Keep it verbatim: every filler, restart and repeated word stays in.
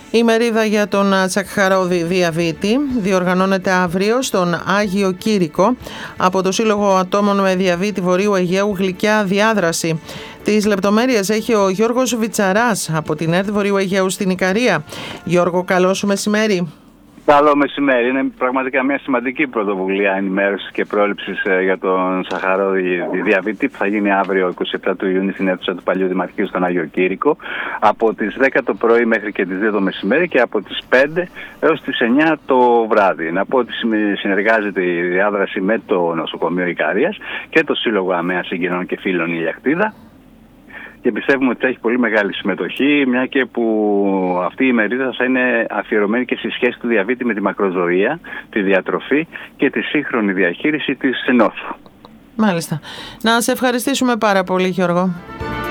Η ημερίδα για τον Τσακχαρόδη διαβήτη διοργανώνεται αύριο στον Άγιο Κήρυκο από το Σύλλογο Ατόμων με Διαβήτη Βορείου Αιγαίου Γλυκιά Διάδραση. Τις λεπτομέρειες έχει ο Γιώργος Βιτσαράς από την ΕΡΤ Βορείου Αιγαίου στην Ικαρία. Γιώργο, καλό σου μεσημέρι. Καλό μεσημέρι. Είναι πραγματικά μια σημαντική πρωτοβουλία ενημέρωσης και πρόληψης για τον Τσακχαρόδη διαβήτη που θα γίνει αύριο εικοστή εβδόμη του Ιουνίου στην αίθουσα του Παλιού Δημαρχείου στον Άγιο Κήρυκο από τις δέκα το πρωί μέχρι και τις δύο το μεσημέρι και από τις πέντε έως τις εννιά το βράδυ. Να πω ότι συνεργάζεται η διάδραση με το Νοσοκομείο Ικαρίας και το Σύλλογο ΑΜΕΑ Συγγενών και Φίλων Ηλιακτίδα. Και πιστεύουμε ότι θα έχει πολύ μεγάλη συμμετοχή, μια και που αυτή η ημερίδα θα είναι αφιερωμένη και στη σχέση του διαβήτη με τη μακροζωία, τη διατροφή και τη σύγχρονη διαχείριση της νόσου. Μάλιστα. Να σε ευχαριστήσουμε πάρα πολύ, Γιώργο.